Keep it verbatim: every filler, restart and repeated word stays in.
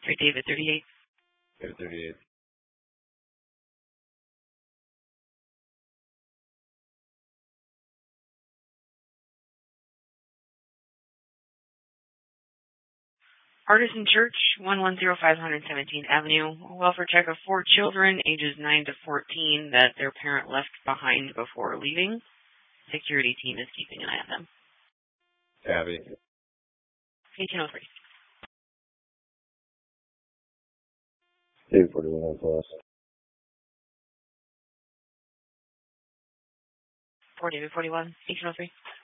Three David thirty-eight. David thirty-eight. Artisan Church, one one zero five one seventeenth Avenue. Welfare check of four children, ages nine to fourteen, that their parent left behind before leaving. Security team is keeping an eye on them. Tabby. eighteen oh three. David forty-one plus. four David forty-one. eighteen oh three.